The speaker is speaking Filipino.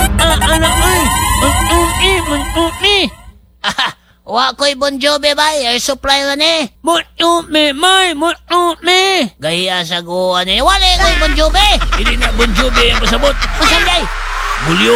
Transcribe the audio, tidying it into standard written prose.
Anak ay, mun-umi. Wa ko'y Bon Jovi ba? Air supply na ni. Mun-umi, may, mun-umi. Gahiya sa guwan ni. Wala ko'y Bon Jovi. Hindi na Bon Jovi ang pasabot. Masanday. Bulyo